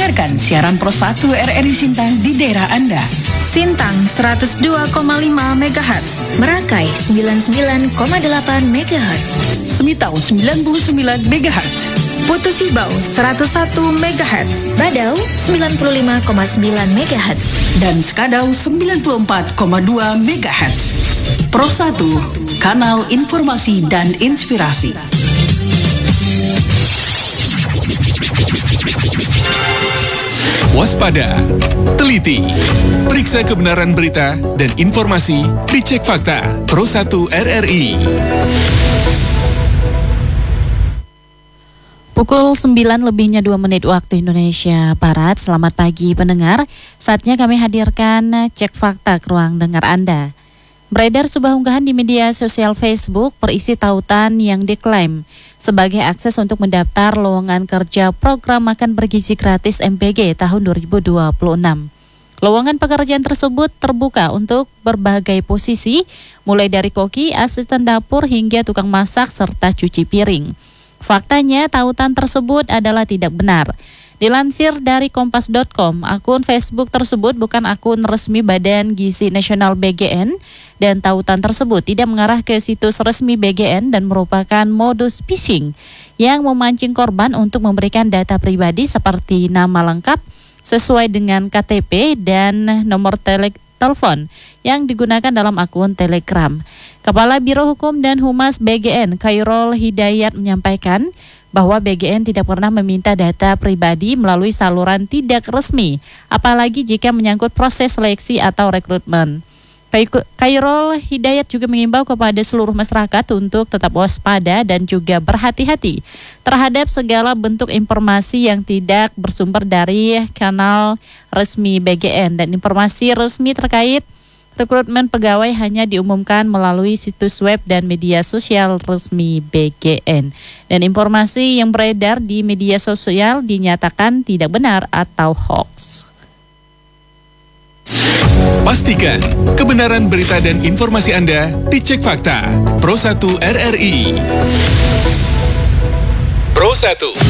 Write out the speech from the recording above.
Dengarkan siaran Pro 1 RRI Sintang di daerah Anda. Sintang 102,5 MHz, Merakai 99,8 MHz, Semitau 99 MHz, Putu Sibau 101 MHz, Badau 95,9 MHz, dan Skadau 94,2 MHz. Pro 1, kanal informasi dan inspirasi. Waspada, teliti, periksa kebenaran berita dan informasi, dicek fakta. Pro 1 RRI. Pukul 9:02 waktu Indonesia Barat. Selamat pagi pendengar. Saatnya kami hadirkan cek fakta ke ruang dengar Anda. Beredar sebuah unggahan di media sosial Facebook berisi tautan yang diklaim sebagai akses untuk mendaftar lowongan kerja program makan bergizi gratis MPG tahun 2026. Lowongan pekerjaan tersebut terbuka untuk berbagai posisi, mulai dari koki, asisten dapur, hingga tukang masak serta cuci piring. Faktanya, tautan tersebut adalah tidak benar. Dilansir dari kompas.com, akun Facebook tersebut bukan akun resmi Badan Gizi Nasional BGN dan tautan tersebut tidak mengarah ke situs resmi BGN dan merupakan modus phishing yang memancing korban untuk memberikan data pribadi seperti nama lengkap sesuai dengan KTP dan nomor telepon yang digunakan dalam akun Telegram. Kepala Biro Hukum dan Humas BGN, Khairul Hidayat, menyampaikan bahwa BGN tidak pernah meminta data pribadi melalui saluran tidak resmi, apalagi jika menyangkut proses seleksi atau rekrutmen. Khairul Hidayat juga mengimbau kepada seluruh masyarakat untuk tetap waspada dan juga berhati-hati terhadap segala bentuk informasi yang tidak bersumber dari kanal resmi BGN, dan informasi resmi terkait rekrutmen pegawai hanya diumumkan melalui situs web dan media sosial resmi BGN. Dan informasi yang beredar di media sosial dinyatakan tidak benar atau hoax. Pastikan kebenaran berita dan informasi Anda dicek fakta. Pro 1 RRI. Pro 1.